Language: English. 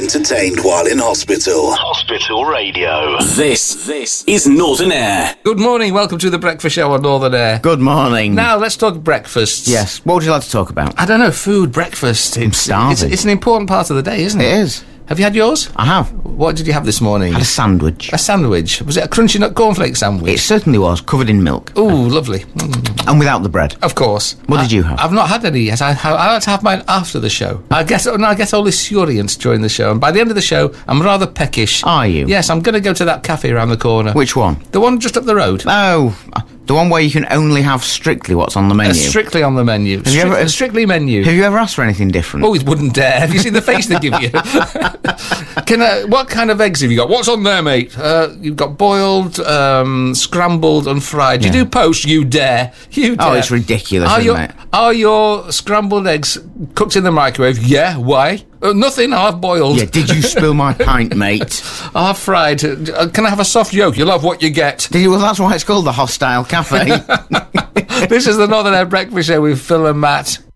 entertained while in hospital. Hospital Radio. This is Northern Air. Good morning, welcome to the Breakfast Show on Northern Air. Good morning. Now, let's talk breakfasts. Yes, what would you like to talk about? I don't know, food, breakfast. I'm starving. It's an important part of the day, isn't it? It is. Have you had yours? I have. What did you have this morning? I had a sandwich. A sandwich. Was it a crunchy nut cornflake sandwich? It certainly was, covered in milk. Ooh, lovely. Mm. And without the bread. Of course. What did you have? I've not had any yet. I like to have mine after the show. I get all luxuriant during the show, and by the end of the show, I'm rather peckish. Are you? Yes, I'm going to go to that cafe around the corner. Which one? The one just up the road. Oh, the one where you can only have strictly what's on the menu. Strictly on the menu. Strictly menu. Have you ever asked for anything different? Oh, he wouldn't dare. Have you seen the face they give you? What kind of eggs have you got? What's on there, mate? You've got boiled, scrambled and fried. You do poached, you dare. You dare. Oh, it's ridiculous, isn't it? Are your scrambled eggs cooked in the microwave? Yeah, why? Nothing, I'll have boiled. Yeah, did you spill my pint, mate? I'll have fried. Can I have a soft yolk? You'll have what you get. Well, that's why it's called the Hostile Cafe. This is the Northern Air Breakfast Show with Phil and Matt.